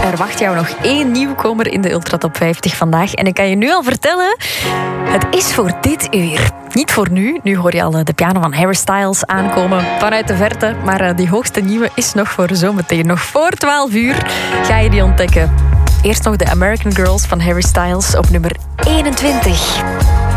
Er wacht jou nog 1 nieuwkomer in de Ultra Top 50 vandaag. En ik kan je nu al vertellen, het is voor dit uur. Niet voor nu. Nu hoor je al de piano van Harry Styles aankomen vanuit de verte. Maar die hoogste nieuwe is nog voor zometeen. Nog voor 12 uur ga je die ontdekken. Eerst nog de American Girls van Harry Styles op nummer 21.